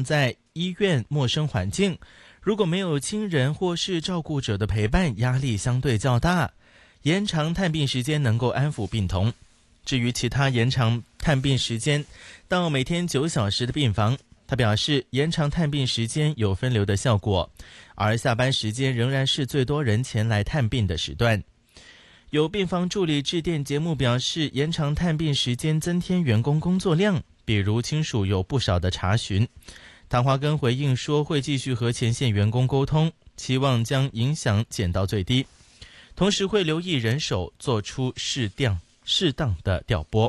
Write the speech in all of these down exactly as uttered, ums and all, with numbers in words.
在医院陌生环境，如果没有亲人或是照顾者的陪伴，压力相对较大。延长探病时间能够安抚病童。至于其他延长探病时间到每天九小时的病房，他表示延长探病时间有分流的效果，而下班时间仍然是最多人前来探病的时段。有病房助理致电节目表示，延长探病时间增添员工工作量，比如亲属有不少的查询。唐华根回应说，会继续和前线员工沟通，期望将影响减到最低，同时会留意人手，做出适当适当的调拨。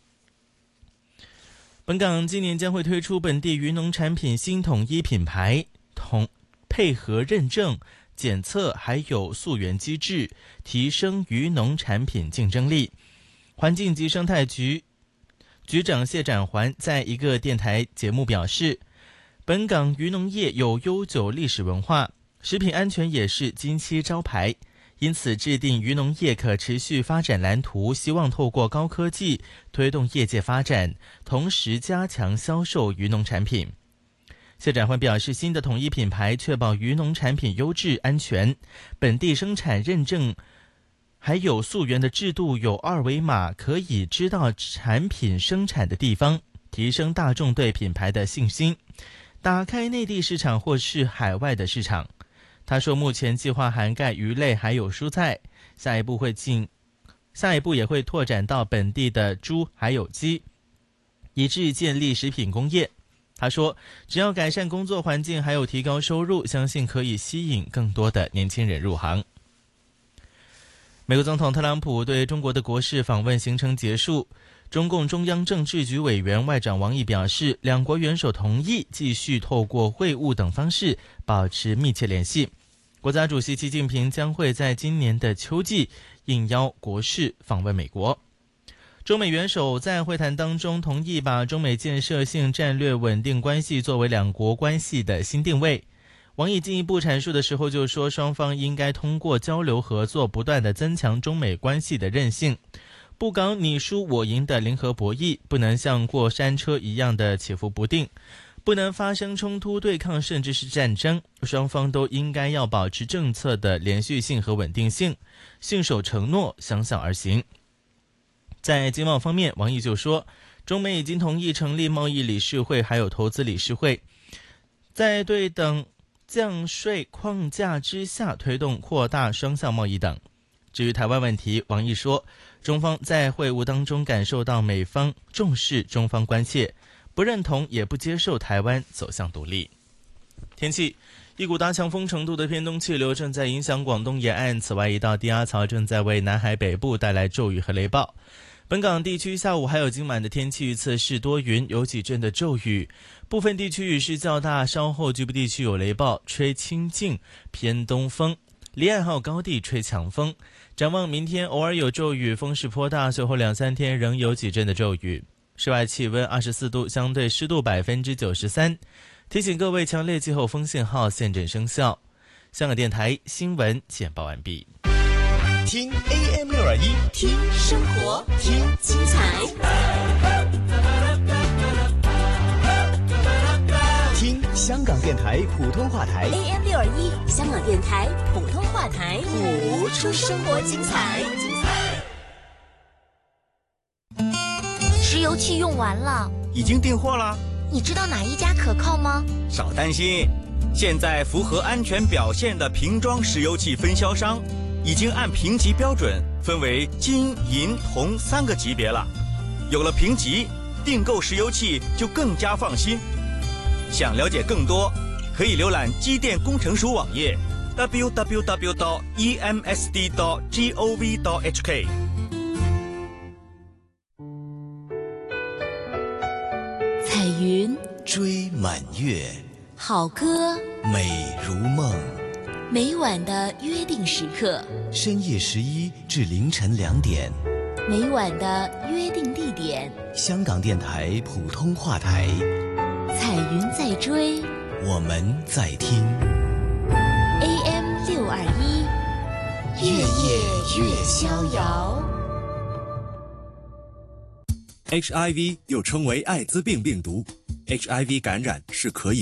本港今年将会推出本地渔农产品新统一品牌，同配合认证、检测还有溯源机制，提升渔农产品竞争力。环境及生态局局长谢展环在一个电台节目表示，本港渔农业有悠久历史文化，食品安全也是金漆招牌，因此制定渔农业可持续发展蓝图，希望透过高科技推动业界发展，同时加强销售渔农产品。谢展环表示，新的统一品牌确保渔农产品优质安全，本地生产认证还有溯源的制度有二维码，可以知道产品生产的地方，提升大众对品牌的信心，打开内地市场或是海外的市场。他说，目前计划涵盖鱼类还有蔬菜，下一步会进，下一步也会拓展到本地的猪还有鸡，以至建立食品工业。他说，只要改善工作环境还有提高收入，相信可以吸引更多的年轻人入行。美国总统特朗普对中国的国事访问行程结束，中共中央政治局委员外长王毅表示，两国元首同意继续透过会晤等方式保持密切联系。国家主席习近平将会在今年的秋季应邀国事访问美国。中美元首在会谈当中同意把中美建设性战略稳定关系作为两国关系的新定位。王毅进一步阐述的时候就说，双方应该通过交流合作，不断地增强中美关系的韧性，不搞你输我赢的零和博弈，不能像过山车一样的起伏不定，不能发生冲突对抗甚至是战争。双方都应该要保持政策的连续性和稳定性，信守承诺，相向而行。在经贸方面，王毅就说，中美已经同意成立贸易理事会还有投资理事会，在对等降税框架之下推动扩大双向贸易等。至于台湾问题，王毅说，中方在会晤当中感受到美方重视中方关切，不认同也不接受台湾走向独立。天气，一股达强风程度的偏东气流正在影响广东沿岸，此外一道低压槽正在为南海北部带来骤雨和雷暴。本港地区下午还有今晚的天气预测是多云，有几阵的骤雨，部分地区雨势较大，稍后局部地区有雷暴，吹清劲偏东风，离岸还有高地吹强风。展望明天偶尔有骤雨，风势颇大，随后两三天仍有几阵的骤雨。室外气温二十四度，相对湿度百分之九十三。提醒各位，强烈季候风信号现正生效。香港电台新闻简报完毕。 听 A M 六二一， 听生活，听精彩， 听香港电台普通话台 A M 六二一，香港电台普通话台，谱出生活精彩。 石油气用完了， 已经订货了。 你知道哪一家可靠吗？ 少担心，现在符合安全表现的瓶装石油气分销商已经按评级标准分为金、银、铜三个级别了。有了评级，订购石油气就更加放心。想了解更多，可以浏览机电工程署网页 double-u double-u double-u 点 e m s d 点 gov 点 h k。 彩云追满月， 好歌美如梦。 每晚的约定时刻， 深夜十一至凌晨两点， 每晚的约定地点， 香港电台普通话台。 彩云在追， 我们在听 A M 六二一，月夜越逍遥。 H I V 又称为艾滋病病毒 ，H I V 感染是可以